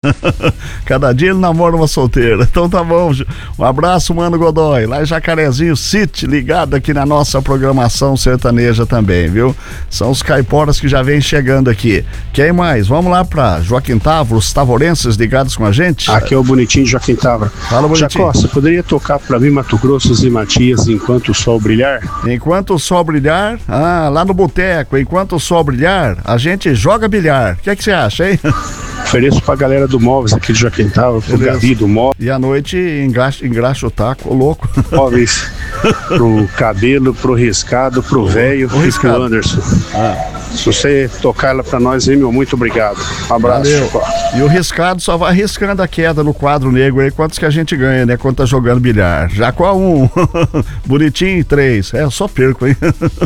Cada dia ele namora uma solteira. Então tá bom, um abraço, Mano Godoy, lá em Jacarezinho City, ligado aqui na nossa programação sertaneja também, viu? São os caiporas que já vêm chegando aqui. Quem mais? Vamos lá pra Joaquim Távora, os tavorenses ligados com a gente? Aqui é o Bonitinho de Joaquim Távora. Fala, Bonitinho. Jacó, você poderia tocar pra mim Mato Grosso e Matias, Enquanto o Sol Brilhar? Enquanto o sol brilhar, lá no boteco, enquanto o sol brilhar, a gente joga bilhar. O que é que você acha, hein? Ofereço pra galera do Móveis aqui de Joaquim Távora, pro Gabi do Móveis. E à noite engraxa o taco, ô louco. Móveis pro cabelo, pro riscado, pro velho e pro Anderson. Se você tocar ela pra nós aí, meu, muito obrigado. Um abraço, Jacó. E o riscado só vai riscando a queda no quadro negro aí, quantos que a gente ganha, né? Quando tá jogando bilhar. Jacó 1, Bonitinho 3. Eu só perco, hein?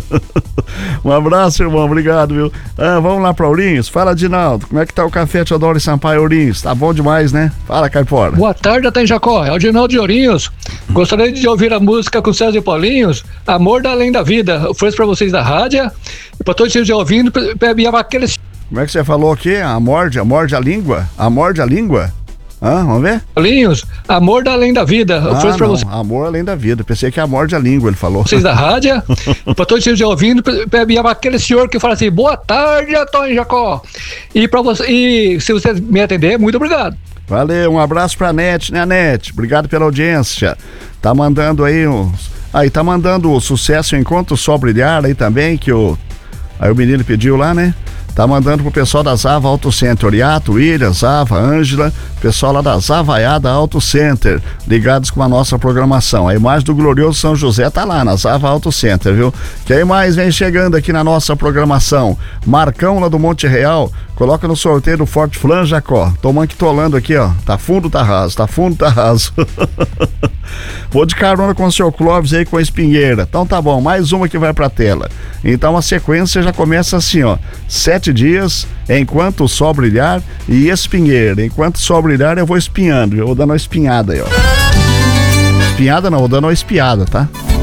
Um abraço, irmão, obrigado, viu? Vamos lá pra Ourinhos. Fala, Dinaldo, como é que tá o café Teodoro e Sampaio Ourinhos? Tá bom demais, né? Fala, Caipora. Boa tarde, até em Jacó. É o Dinaldo de Ourinhos. Gostaria de ouvir a música com César e Paulinhos, Amor da Além da Vida. Eu ofereço pra vocês da rádio e pra todos vocês ouvindo, pra me aqueles... Como é que você falou aqui? Morde a língua? Morde a língua? Vamos ver? Paulinhos, Amor da Além da Vida. Eu ofereço pra vocês. Amor além da vida. Pensei que morde a língua, ele falou. Vocês da rádio, pra todos vocês ouvindo, pra me aquele senhor que fala assim, boa tarde, Antônio Jacó. E pra você, e se você me atender, muito obrigado. Valeu, um abraço pra Nete, né, Nete? Obrigado pela audiência. Tá mandando aí tá mandando o sucesso Enquanto o Sol Brilhar aí também, aí o menino pediu lá, né? Tá mandando pro pessoal da Zava Auto Center, Oriato, William, Zava, Ângela, pessoal lá da Zavaiada Auto Center, ligados com a nossa programação. A imagem do glorioso São José tá lá na Zava Auto Center, viu? Quem mais vem chegando aqui na nossa programação? Marcão lá do Monte Real, coloca no sorteio do Forte Flan, Jacó. Tô manquitolando aqui, ó. Tá fundo, tá raso, tá fundo, tá raso. Vou de carona com o seu Clóvis aí com a Espinheira. Então tá bom, mais uma que vai pra tela. Então a sequência já começa assim, ó. 7 dias, Enquanto o Sol Brilhar e Espinheira. Enquanto o Sol Brilhar eu vou espinhando, eu vou dando uma espinhada aí, ó. Espinhada não, vou dando uma espiada, tá?